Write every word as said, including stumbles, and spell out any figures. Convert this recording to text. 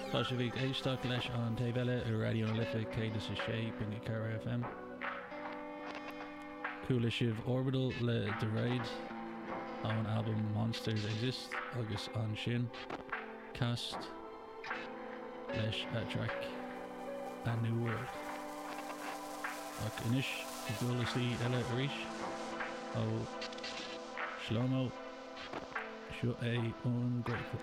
Tá sé bhíh éisteach leis an taobheile ar radio Lifa cé is sé bin i Cara F M. Cúla sibh Orbital le The Raid an album Monsters Exist agus an sin cast leis a track A New World. Ach inis i dúlasaí eile arís ó Shlomo seo é ón Grateful.